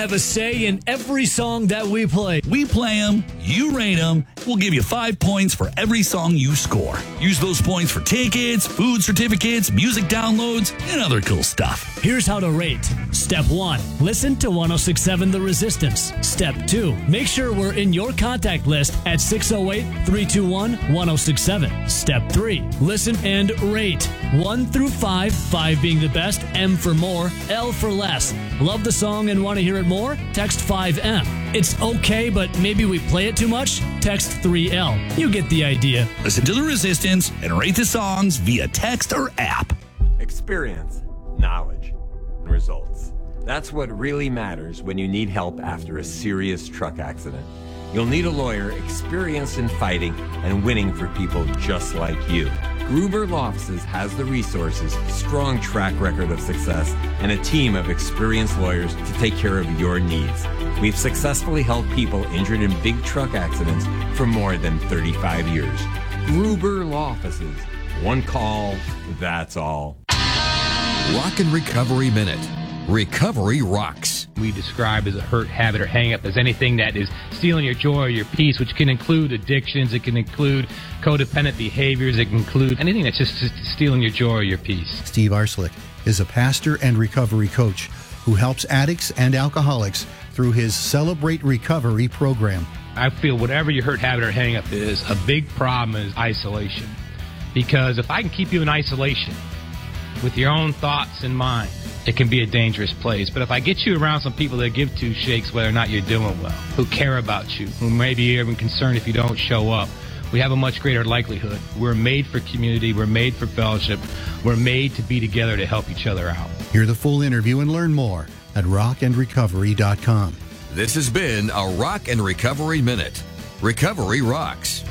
have a say in every song that we play. We play them, you rate them. We'll give you 5 points for every song you score. Use those points for tickets, food certificates, music downloads, and other cool stuff. Here's how to rate. Step 1, listen to 106.7 The Resistance. Step 2, make sure we're in your contact list at 608-321-1067. Step 3, listen and rate. 1 through 5, 5 being the best, M for more, L for less. Love the song and want to hear it more? Text 5M. It's okay, but maybe we play it too much? Text 3L. You get the idea. Listen to The Resistance and rate the songs via text or app. Experience, knowledge, and results. That's what really matters when you need help after a serious truck accident. You'll need a lawyer experienced in fighting and winning for people just like you. Gruber Law Offices has the resources, strong track record of success, and a team of experienced lawyers to take care of your needs. We've successfully helped people injured in big truck accidents for more than 35 years. Gruber Law Offices. One call, that's all. Rock and Recovery Minute. Recovery rocks. We describe as a hurt, habit, or hang-up as anything that is stealing your joy or your peace, which can include addictions, it can include codependent behaviors, it can include anything that's just stealing your joy or your peace. Steve Arslick is a pastor and recovery coach who helps addicts and alcoholics through his Celebrate Recovery program. I feel whatever your hurt, habit, or hang-up is, a big problem is isolation. Because if I can keep you in isolation with your own thoughts in mind, it can be a dangerous place. But if I get you around some people that give two shakes whether or not you're doing well, who care about you, who may be even concerned if you don't show up, we have a much greater likelihood. We're made for community. We're made for fellowship. We're made to be together to help each other out. Hear the full interview and learn more at rockandrecovery.com. This has been a Rock and Recovery Minute. Recovery rocks.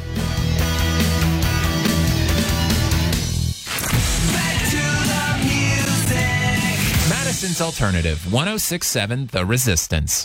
Madison's Alternative, 106.7 The Resistance.